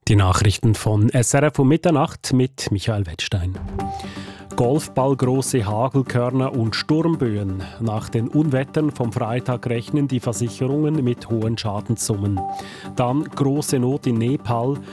Die Nachrichten von SRF um Mitternacht mit Michael Wettstein. Golfballgroße Hagelkörner und Sturmböen. Nach den Unwettern vom Freitag rechnen die Versicherungen mit hohen Schadenssummen. Dann große Not in Nepal.